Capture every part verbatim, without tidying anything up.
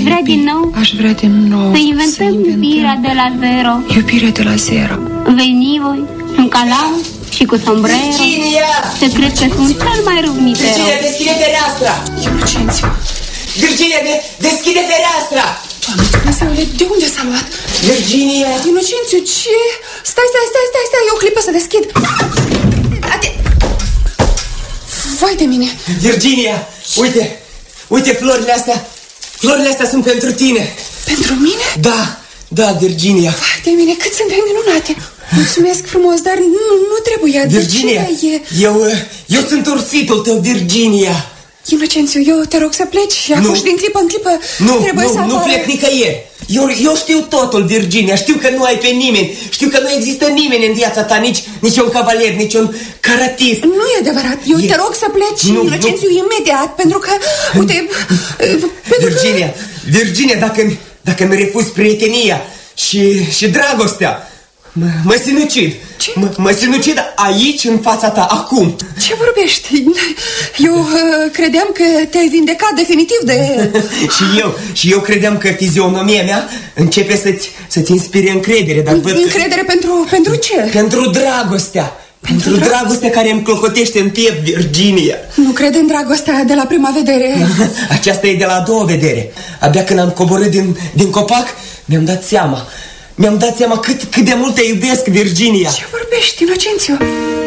vrea din nou? Aș vrea din nou să inventăm iubirea de la zero. Iubire de la zero. Veni voi, un calau și cu sombrero. Virginia! Să cred că sunt cel mai râvnit erou. Virginia, deschide fereastra! Inocențiu. Virginia, de deschide fereastra! Doamne Dumnezeule, de unde s-a luat? Virginia! Inocențiu, ce? Stai, stai, stai, stai, stai, eu o clipă să deschid. Ate... Vai de mine. Virginia, uite, uite florile astea. Florile astea sunt pentru tine. Pentru mine? Da, da, Virginia. Vai de mine, cât sunt de minunate. Mulțumesc frumos, dar nu, nu trebuia. Virginia, de ce e... eu, eu sunt ursitul tău, Virginia. Inocențiu, eu te rog să pleci și acuși din clipă în clipă nu, trebuie nu, să Nu, nu plec nicăieri. Eu, eu știu totul, Virginia. Știu că nu ai pe nimeni. Știu că nu există nimeni în viața ta, nici, nici un cavalier, nici un caratist. Nu e adevărat. Eu e... te rog să pleci, nu, Inocențiu, nu. imediat, pentru că, uite... Virginia, că... Virginia, dacă, dacă mi refuzi prietenia și, și dragostea, mă, mă sinucid. Ce? Mă, mă sinucid aici, în fața ta, acum. Ce vorbești? Eu uh, credeam că te-ai vindecat definitiv de... și eu, și eu credeam că fizionomia mea începe să-ți, să-ți inspire încredere, dar văd Încredere că... pentru, pentru ce? Pentru dragostea. Pentru, pentru dragostea care îmi clocotește în piept, Virginia. Nu cred în dragostea de la prima vedere. Aceasta e de la a doua vedere. Abia când am coborât din, din copac, mi-am dat seama Mi-am dat seama cât, cât de mult te iubesc, Virginia. Ce vorbești, Inocențiu?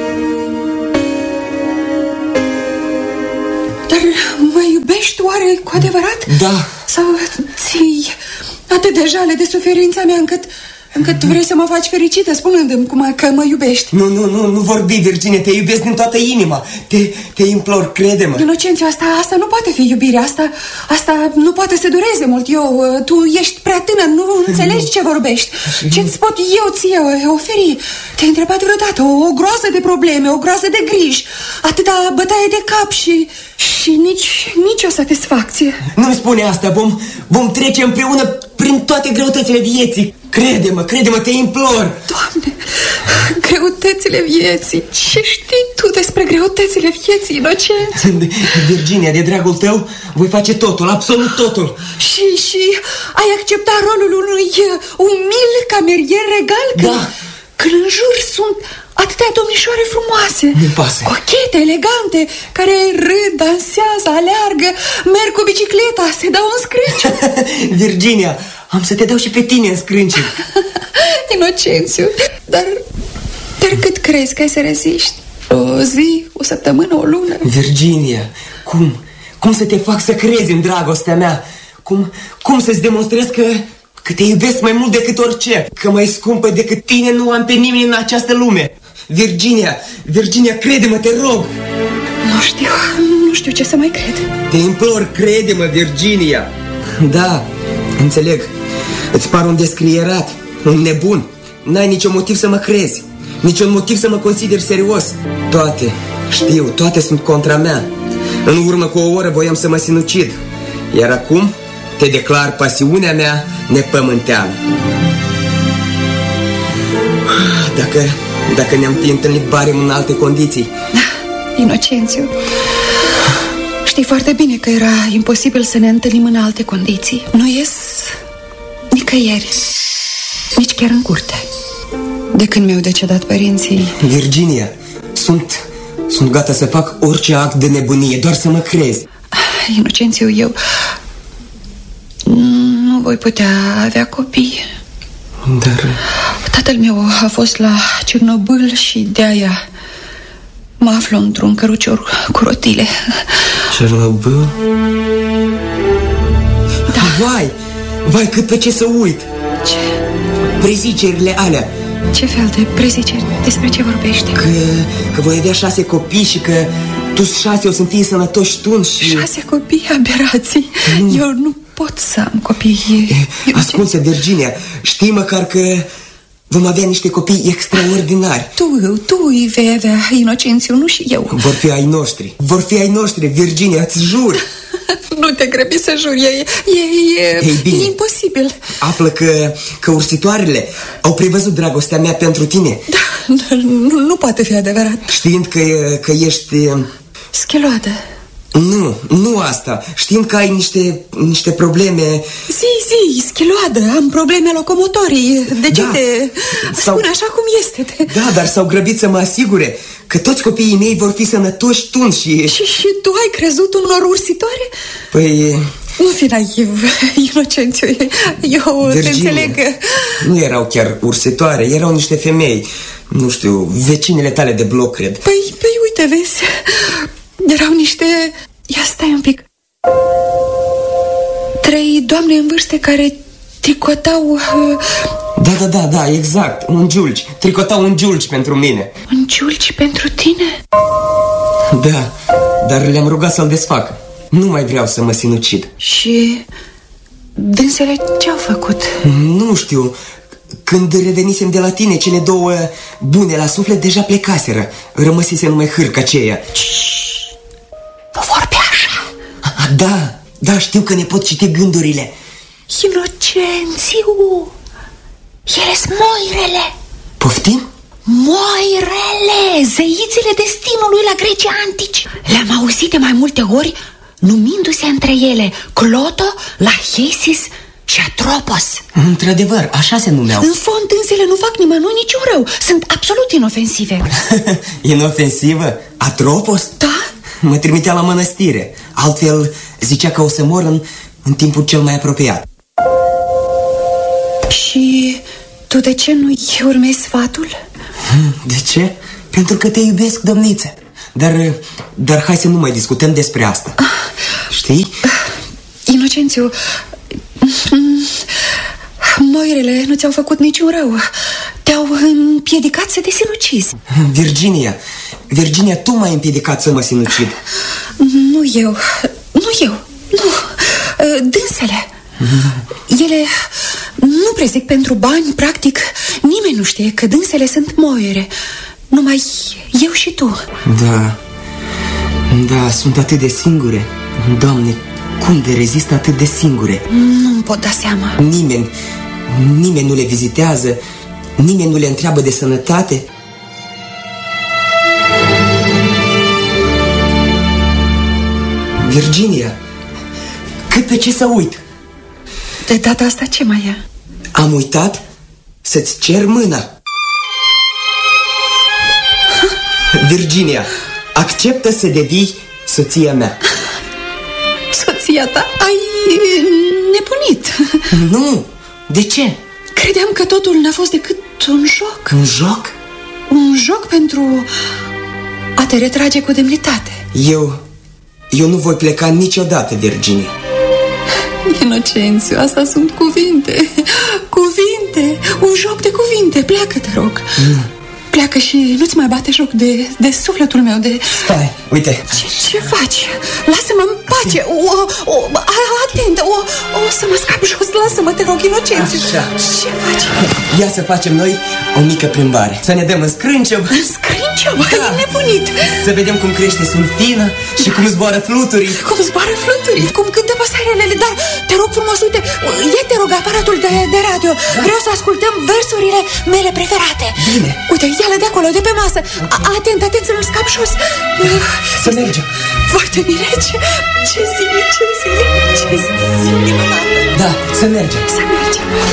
Dar mă iubești oare cu adevărat? Da. Sau ții atât de jale de suferința mea încât... Încât vrei să mă faci fericită spunându-mi cum că mă iubești? Nu, nu, nu, nu vorbi, Virginia, te iubesc din toată inima. Te, te implor, crede-mă. Inocențiu, asta, asta nu poate fi iubire. Asta, asta nu poate să dureze mult. Eu, tu ești prea tânăr, nu înțelegi ce vorbești. Ce-ți pot eu ție oferi? Te-ai întrebat vreodată o, o groază de probleme, o groază de griji, atâta bătaie de cap și, și nici, nici o satisfacție. Nu-mi spune asta, vom, vom trece împreună prin toate greutățile vieții. Crede-mă, crede-mă, te implor. Doamne, greutățile vieții. Ce știi tu despre greutățile vieții, Inocent? Virginia, de dragul tău voi face totul, absolut totul. Și, și ai acceptat rolul unui umil camerier regal? Când, da. Când în jur sunt atâtea domnișoare frumoase, nu-mi pasă, cochete, elegante, care râd, dansează, aleargă, merg cu bicicleta, se dau în scrânci. Virginia, am să te dau și pe tine în scrânci. Inocențiu, dar, dar cât crezi că ai să reziști? O zi, o săptămână, o lună? Virginia, cum? Cum să te fac să crezi în dragostea mea? Cum, cum să-ți demonstrez că, că te iubesc mai mult decât orice? Că mai scumpă decât tine nu am pe nimeni în această lume. Virginia, Virginia, crede-mă, te rog. Nu știu, nu știu ce să mai cred. Te implor, crede-mă, Virginia. Da, înțeleg. Îți par un descrierat, un nebun. N-ai niciun motiv să mă crezi, niciun motiv să mă consideri serios. Toate, știu, toate sunt contra mea. În urmă cu o oră voiam să mă sinucid, iar acum te declar pasiunea mea nepământeană. Dacă, dacă ne-am fi întâlnit barem în alte condiții. Inocențiu, știi foarte bine că era imposibil să ne întâlnim în alte condiții. Nu ies nicăieri, nici chiar în curte. De când mi-au decedat părinții. Virginia, sunt, sunt gata să fac orice act de nebunie, doar să mă crezi. Inocențiu, eu nu voi putea avea copii. Dar... Tatăl meu a fost la Cernobâl și de-aia mă aflu într-un cărucior cu rotile. Cernobâl? Da. Vai, vai, cât pe ce să uit. Ce? Prezicerile alea. Ce fel de preziceri? Despre ce vorbești? Că, că voi avea șase copii și că tu șase o să fii sănătoși tu și... Șase copii? Aberații? Nu. Eu nu pot să am copii. Ascultă, Virginia, știi măcar că vom avea niște copii extraordinari. Tu, tu îi vei avea, Inocențiu, nu și eu. Vor fi ai noștri, vor fi ai noștri, Virginia, îți jur. Nu te grăbi să juri, e, e, e, e imposibil. Află că, că ursitoarele au prevăzut dragostea mea pentru tine. Da, dar nu, nu poate fi adevărat. Știind că, că ești... Scheloadă. Nu, nu asta. Știind că ai niște, niște probleme... Zi, zi, schiloadă, am probleme locomotorii. De ce Da. te Sau- spun așa cum este? Te... Da, dar s-au grăbit să mă asigure că toți copiii mei vor fi sănătoși tun și... Și, și tu ai crezut unor ursitoare? Păi... Nu fi naiv, Inocențiu. Eu te Virginia, înțeleg că... nu erau chiar ursitoare, erau niște femei. Nu știu, vecinele tale de bloc, cred. Păi, păi uite, vezi, erau niște... Ia stai un pic. Trei doamne în vârstă care tricotau... Uh, Da, da, da, da, exact, un giulgi. Tricotau un giulgi pentru mine. un giulgi pentru tine? Da, dar le-am rugat să-l desfacă. Nu mai vreau să mă sinucid. Și dânsele ce-au făcut? Nu știu. Când revenisem de la tine, cele două bune la suflet deja plecaseră. Rămăsise numai hârca aceea. Nu vorbi așa. Da, da, știu că ne pot citi gândurile. Inocențiu, ele sunt moirele. Poftim? Moirele, zeițele destinului la grecii antici. Le-am auzit de mai multe ori numindu-se între ele Cloto, Lachesis și Atropos. Într-adevăr, așa se numeau. În fond, însele nu fac nimănui niciun rău. Sunt absolut inofensive. Inofensivă? Atropos? Da? Mă trimitea la mănăstire. Altfel zicea că o să mor în, în timpul cel mai apropiat. Și tu de ce nu-i urmezi sfatul? De ce? Pentru că te iubesc, domniță. Dar, dar hai să nu mai discutăm despre asta. Știi? Inocențiu, moirele nu ți-au făcut niciun rău. Te-au împiedicat să te sinucizi. Virginia, Virginia, tu m-ai împiedicat să mă sinucid. Nu eu, nu eu, nu, dânsele. Ele nu prezic pentru bani, practic. Nimeni nu știe că dânsele sunt moire. Numai eu și tu. Da, da, sunt atât de singure. Doamne, cum de rezist atât de singure? Nu-mi pot da seama. Nimeni, nimeni nu le vizitează, nimeni nu le întreabă de sănătate. Virginia, cât pe ce să uit? De data asta ce mai e? Am uitat să-ți cer mâna. Virginia, acceptă să devii soția mea. Soția ta? Ai nebunit. Nu, de ce? Credeam că totul n-a fost decât un joc. Un joc? Un joc pentru a te retrage cu demnitate. Eu, eu nu voi pleca niciodată, Virginia. Inocențiu, asta sunt cuvinte. Cuvinte, un joc de cuvinte. Pleacă, te rog. Nu. Pleacă și nu-ți mai bate joc de, de sufletul meu, de... Stai, uite. Ce, ce faci? Lasă-mă în pace. O, o, atent, o, o să mă scap jos. Lasă-mă, te rog, Inocențiu. Așa. Ce faci? Ia să facem noi o mică plimbare. Să ne dăm în scrânciob. În scrânciob? Ai Da. nebunit. Să vedem cum crește sulfină și cum zboară fluturii. Cum zboară fluturii, cum cântă păsărilele. Dar te rog frumos, uite, ia te rog aparatul de, de radio. Da. Vreau să ascultăm versurile mele preferate. Bine. Uite, ia-le de acolo, de pe masă. A- Atent, atent să nu-l scap jos. Să mergem. Foarte bine, ce, ce zi, ce zi, ce zi minunată. Da, să mergem. Să mergem.